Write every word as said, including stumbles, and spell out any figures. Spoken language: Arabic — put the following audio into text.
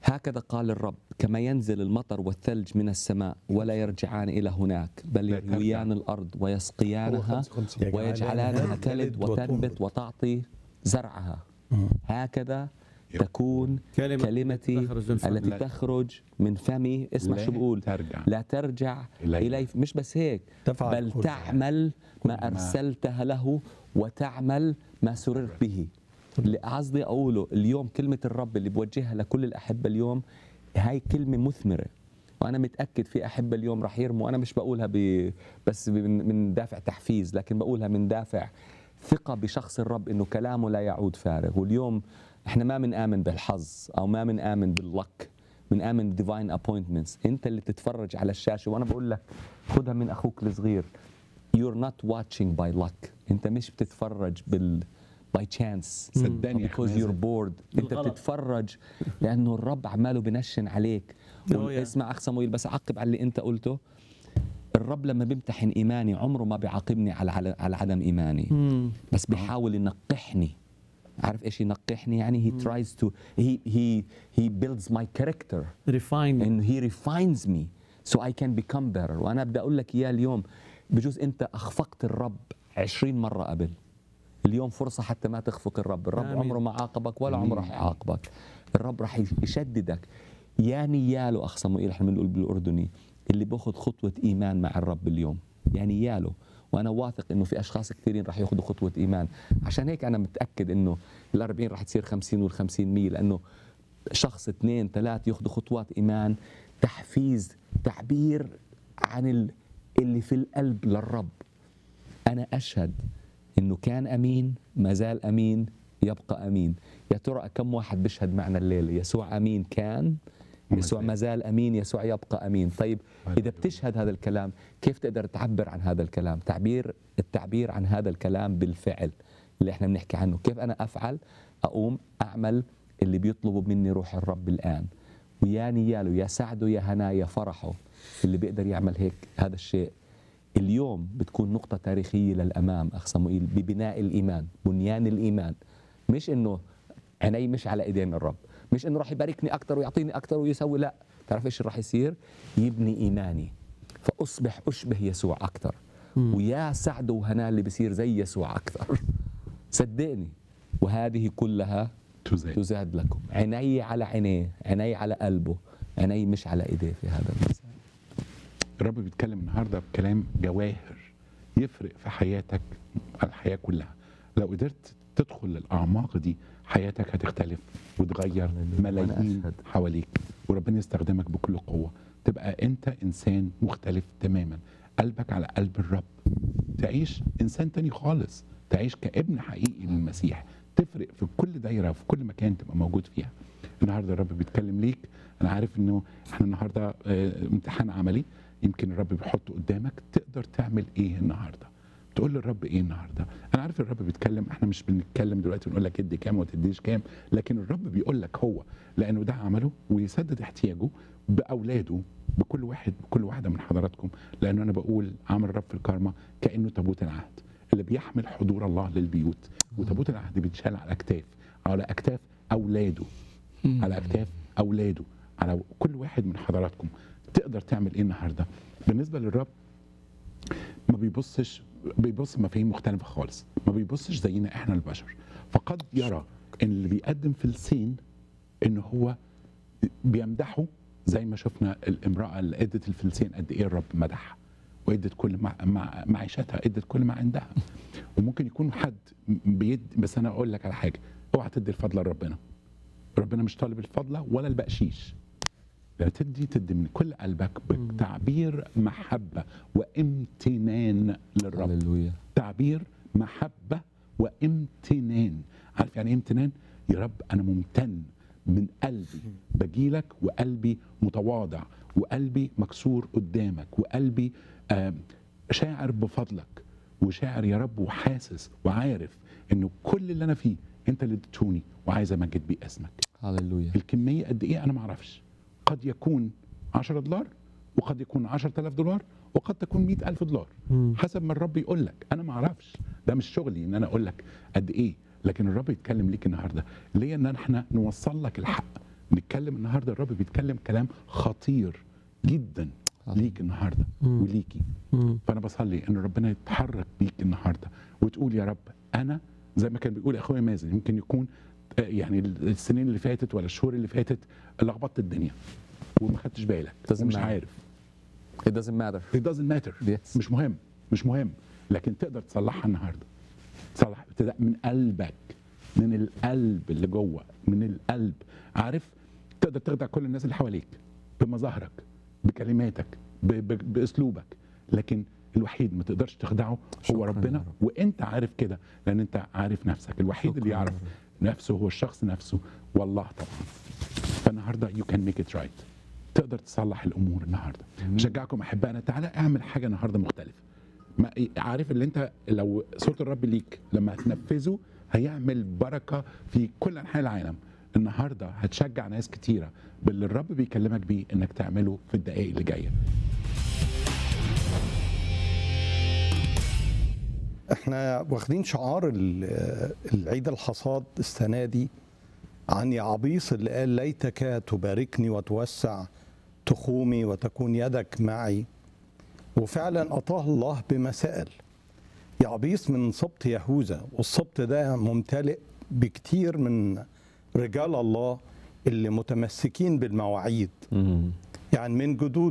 هكذا قال الرب: كما ينزل المطر والثلج من السماء ولا يرجعان إلى هناك، بل لا ترجع. يرويان الأرض هو ويسقيانها خمسة خمسة يجعلانها ويجعلانها تلد وتنبت وتنبت. وتعطي زرعها. مم. هكذا تكون كلمة كلمتي تخرج من فمي. التي لا- تخرج من فمي. اسمع لا شو بقول: ترجع. لا ترجع إلي. إلي. مش بس هيك، تفعل بل كل تعمل كل ما ما- أرسلتها له وتعمل ما سررت به. اللي قصدي أقوله اليوم، كلمة الرب اللي بوجهها لكل الأحبة اليوم هاي كلمة مثمرة، وأنا متأكد في أحبة اليوم رح يرموا. أنا مش بقولها ب... بس من من دافع تحفيز، لكن بقولها من دافع ثقة بشخص الرب إنه كلامه لا يعود فارغ. واليوم إحنا ما بنآمن بالحظ أو ما بنآمن باللك، بنآمن بديفاين أبوينتمنتس. أنت اللي بتتفرج على الشاشة، وأنا بقول لك خدها من أخوك الصغير: You're not watching by luck. أنت مش بتتفرج بال by chance صدقني يا because أخي you're مازن. bored. انت بالغلط. بتتفرج لانه الرب عماله بنشن عليك. أوه يا. اسمع اخ صمويل، بس اعقب على اللي انت قلته. الرب لما بيمتحن ايماني عمره ما بيعاقبني على على على عدم ايماني، مم. بس بيحاول ينقحني. عارف ايش ينقحني؟ يعني he tries to he he he builds my character ريفاين. and he refines me so I can become better. وانا بدي اقول لك اياه اليوم، بجوز انت اخفقت الرب عشرين مرة قبل. اليوم فرصة حتى ما تخفق الرب. الرب آمين. عمره ما عاقبك ولا عمره رح يعاقبك. الرب رح يشددك. يا نياله اخ صموئيل، احنا بنقول بالاردني، اللي باخذ خطوة ايمان مع الرب اليوم، يعني ياله. وانا واثق انه في اشخاص كثيرين رح ياخذوا خطوة ايمان. عشان هيك انا متأكد انه الأربعين رح تصير خمسين والخمسين مية، لانه شخص اثنين ثلاث ياخذوا خطوات ايمان، تحفيز، تعبير عن ال- اللي في القلب للرب. أنا أشهد إنه كان أمين، ما زال أمين، يبقى أمين. يا ترى كم واحد بيشهد معنا الليلة يسوع أمين كان، يسوع ما زال أمين، يسوع يبقى أمين. طيب إذا بتشهد هذا الكلام، كيف تقدر تعبر عن هذا الكلام؟ تعبير التعبير عن هذا الكلام بالفعل اللي احنا بنحكي عنه. كيف أنا أفعل؟ أقوم أعمل اللي بيطلبه مني روح الرب الآن. ويا نياله، يا سعده، يا هنا، يا فرحه اللي بيقدر يعمل هيك هذا الشيء. اليوم بتكون نقطة تاريخية للأمام أخ صموئيل ببناء الإيمان، بنيان الإيمان. مش إنه عيني مش على إيدين الرب، مش إنه راح يباركني أكثر ويعطيني أكثر ويسوي، لا. تعرف إيش راح يصير؟ يبني إيماني، فأصبح أشبه يسوع أكثر. ويا سعده وهناء اللي بصير زي يسوع أكثر. صدقني، وهذه كلها تزايد. تزاد لكم. عيني على عينيه، عيني على قلبه، عيني مش على إيديه في هذا المساء. الرب بيتكلم النهارده بكلام جواهر يفرق في حياتك، الحياه كلها. لو قدرت تدخل للاعماق دي، حياتك هتختلف وتغير ملايين أشهد. حواليك، وربنا يستخدمك بكل قوه. تبقى انت انسان مختلف تماما، قلبك على قلب الرب، تعيش انسان تاني خالص، تعيش كابن حقيقي للمسيح، تفرق في كل دايره وفي كل مكان تبقى موجود فيها. النهارده الرب بيتكلم ليك. انا عارف انه احنا النهارده آه، امتحان عملي، يمكن الرب بيحطه قدامك، تقدر تعمل ايه النهارده؟ تقول للرب ايه النهارده؟ انا عارف الرب بيتكلم، احنا مش بنتكلم دلوقتي ونقول لك ادي كام وما تديش كام، لكن الرب بيقول لك هو، لانه ده عمله ويسدد احتياجه باولاده، بكل واحد بكل واحده من حضراتكم. لانه انا بقول عمل الرب في الكارما كانه تابوت العهد اللي بيحمل حضور الله للبيوت، وتابوت العهد بيتشال على اكتاف، على اكتاف اولاده، على اكتاف اولاده، على كل واحد من حضراتكم. تقدر تعمل ايه النهارده؟ بالنسبه للرب ما بيبصش، بيبص مفاهيم مختلفه خالص، ما بيبصش زينا احنا البشر. فقد يرى ان اللي بيقدم فلسين ان هو بيمدحه، زي ما شفنا الامراه اللي ادت الفلسين قد ايه الرب مدحها، وادت كل مع مع معيشتها، ادت كل ما عندها. وممكن يكون حد بيد، بس انا اقول لك على حاجه، اوعى تدي الفضل لربنا. ربنا مش طالب الفضله ولا البقشيش. لا تدي، تدي من كل قلبك بتعبير محبه وامتنان للرب. هللويا. تعبير محبه وامتنان. عارف يعني ايه امتنان؟ يا رب انا ممتن من قلبي، بجيلك وقلبي متواضع وقلبي مكسور قدامك وقلبي آه شاعر بفضلك، وشاعر يا رب وحاسس وعارف انه كل اللي انا فيه انت اللي اديتوني، وعايز امجد بيه اسمك. هللويا. الكميه قد ايه انا ما اعرفش، قد يكون عشرة دولار، وقد يكون عشرة آلاف دولار، وقد تكون مئة ألف دولار، حسب ما الرب يقول لك. انا ما اعرفش، ده مش شغلي ان انا اقول لك قد ايه، لكن الرب يتكلم ليك النهارده ليه ان احنا نوصل لك الحق نتكلم النهارده الرب بيتكلم كلام خطير جدا ليك النهارده وليكي. فانا بصلي ان ربنا يتحرك بيك النهارده وتقول يا رب انا زي ما كان بيقول اخويا مازن، يمكن يكون يعني السنين اللي فاتت ولا الشهور اللي فاتت لخبطت الدنيا وما خدتش بالك ومش عارف. It doesn't matter. It doesn't matter. Yes. مش مهم مش مهم لكن تقدر تصلحها النهارده. تصلح ابتداء من قلبك، من القلب اللي جوه، من القلب. عارف تقدر تخدع كل الناس اللي حواليك بمظاهرك، بكلماتك، ب... ب... باسلوبك، لكن الوحيد ما تقدرش تخدعه هو ربنا، وانت عارف كده لان انت عارف نفسك. الوحيد اللي يعرف نفسه هو الشخص نفسه والله طبعا. فالنهارده you can make it right. تقدر تصلح الامور النهارده. اشجعكم احبائنا تعالى اعمل حاجه النهارده مختلفه. ما عارف اللي انت لو صوت الرب ليك لما هتنفذه هيعمل بركه في كل انحاء العالم. النهارده هتشجع ناس كتيره باللي الرب بيكلمك بيه انك تعمله في الدقائق اللي جايه. احنا واخدين شعار العيد الحصاد السنه دي عن يعبيص اللي قال ليتك تباركني وتوسع تخومي وتكون يدك معي. وفعلا أطاه الله بما سأل. يعبيص من سبط يهوذا، والسبط ده ممتلئ بكتير من رجال الله اللي متمسكين بالمواعيد. يعني من جدود